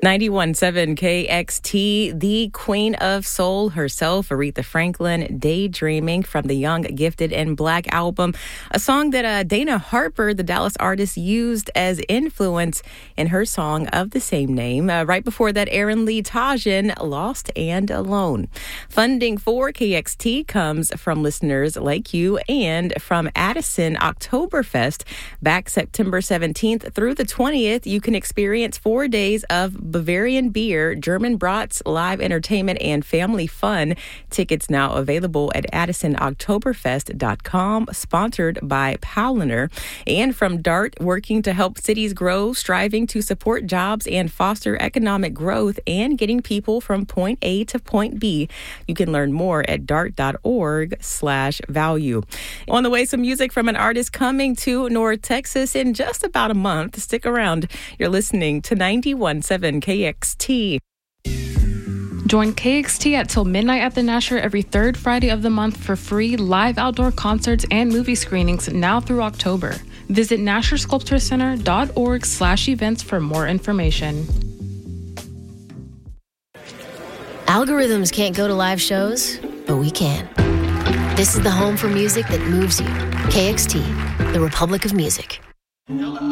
91.7 KXT, the Queen of Soul herself, Aretha Franklin, Daydreaming from the Young, Gifted, and Black album, a song that Dana Harper, the Dallas artist, used as influence in her song of the same name. Right before that, Aaron Lee Tajan, Lost and Alone. Funding for KXT comes from listeners like you and from Addison Oktoberfest. Back September 17th through the 20th, you can experience 4 days of Bavarian beer, German brats, live entertainment, and family fun. Tickets now available at AddisonOktoberfest.com, sponsored by Paulaner. And from DART, working to help cities grow, striving to support jobs and foster economic growth, and getting people from point A to point B. You can learn more at dart.org/value. On the way, some music from an artist coming to North Texas in just about a month. Stick around. You're listening to 91.7 KXT. Join KXT at till midnight at the Nasher every third Friday of the month for free live outdoor concerts and movie screenings now through October. Visit NasherSculptureCenter.org/events for more information. Algorithms can't go to live shows, but we can. This is the home for music that moves you. KXT, the Republic of Music.